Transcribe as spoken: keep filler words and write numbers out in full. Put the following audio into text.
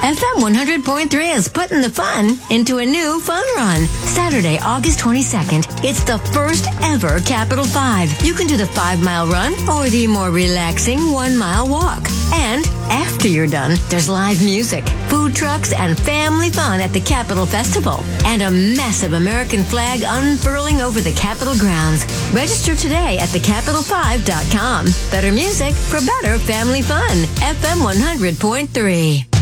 F M one hundred point three is putting the fun into a new fun run. Saturday, August twenty-second, it's the first ever Capital five. You can do the five-mile run or the more relaxing one-mile walk. And after you're done, there's live music, food trucks, and family fun at the Capitol Festival. And a massive American flag unfurling over the Capitol grounds. Register today at the capital five dot com. Better music for better family fun. F M one hundred point three.